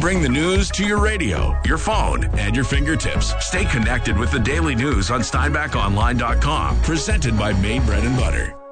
bring the news to your radio, your phone, and your fingertips. Stay connected with the daily news on SteinbachOnline.com. Presented by Maine Bread and Butter.